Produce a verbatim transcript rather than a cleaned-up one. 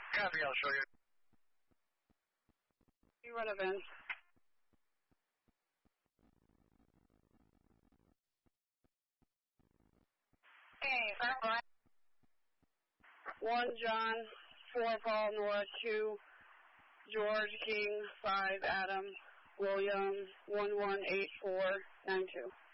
Copy, I'll show you. Irrelevant. Hey, five, One John, four Paul Nora, two George King, five Adam William, one one eight four nine two.